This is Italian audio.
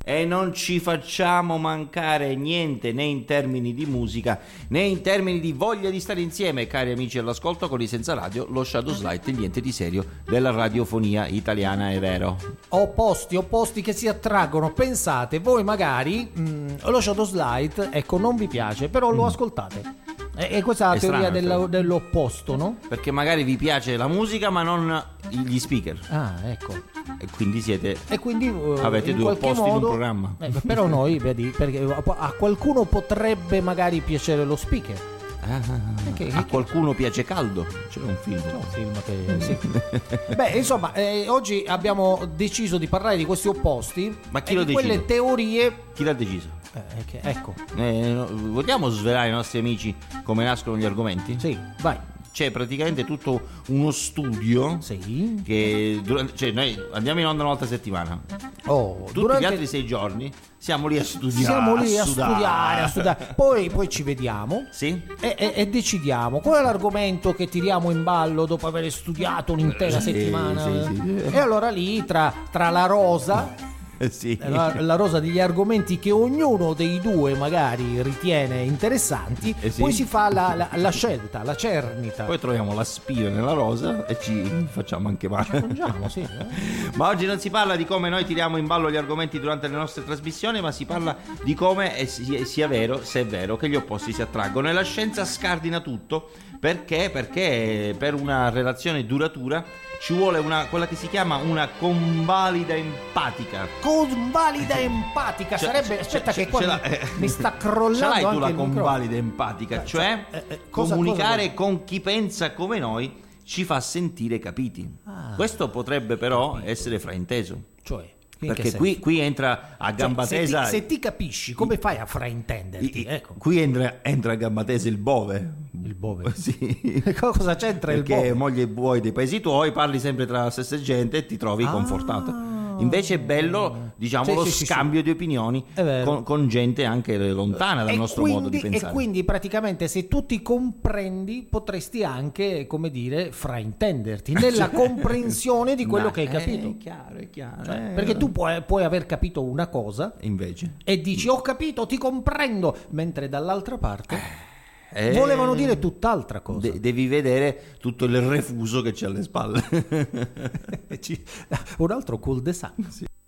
e non ci facciamo mancare niente, né in termini di musica né in termini di voglia di stare insieme, cari amici all'ascolto, con i Senza Radio, lo Shadow Slide, niente di serio della radiofonia italiana, è vero. Opposti che si attraggono. Pensate, voi magari lo Shadow Slide, ecco, non vi piace, però lo ascoltate. E questa è la teoria dell'opposto, no? Perché magari vi piace la musica ma non gli speaker. Ah, ecco. E quindi avete due opposti in un programma. Però noi, vedi, perché a qualcuno potrebbe magari piacere lo speaker. A qualcuno piace caldo. C'è un film. Che sì. Beh, insomma, oggi abbiamo deciso di parlare di questi opposti. Ma chi lo decide? Quelle teorie. Chi l'ha deciso? Ecco. Vogliamo svelare ai nostri amici come nascono gli argomenti? Sì, vai. C'è praticamente tutto uno studio che noi andiamo in onda una volta a settimana. Tutti gli altri 6 giorni siamo lì a studiare. Poi ci vediamo e decidiamo qual è l'argomento che tiriamo in ballo dopo aver studiato un'intera settimana. E allora lì tra la rosa la rosa degli argomenti che ognuno dei due magari ritiene interessanti, poi si fa la scelta, la cernita. Poi troviamo la spina nella rosa e ci facciamo anche male. Ma oggi non si parla di come noi tiriamo in ballo gli argomenti durante le nostre trasmissioni, ma si parla di come sia vero, se è vero, che gli opposti si attraggono. E la scienza scardina tutto perché per una relazione duratura ci vuole quella che si chiama una convalida empatica. Sarebbe, aspetta che qua mi sta crollando. Ce l'hai anche tu la il convalida empatica, cioè comunicare con chi pensa come noi ci fa sentire capiti. Questo potrebbe però essere frainteso. Cioè, perché qui entra a gamba tesa. Se ti capisci, come fai a fraintenderti? Ecco. Qui entra a gamba tesa il bove. Il bove? Sì. Cosa c'entra il bove? Perché moglie e buoi dei paesi tuoi, parli sempre tra la stessa gente e ti trovi confortato. Invece è bello, diciamo, lo scambio di opinioni con gente anche lontana dal nostro modo di pensare. E quindi praticamente se tu ti comprendi potresti anche, come dire, fraintenderti nella comprensione di quello che hai capito. È chiaro. Cioè, perché tu puoi aver capito una cosa invece e dici ho capito, ti comprendo, mentre dall'altra parte volevano dire tutt'altra cosa. Devi vedere tutto il refuso che c'è alle spalle. Un altro cul-de-sac.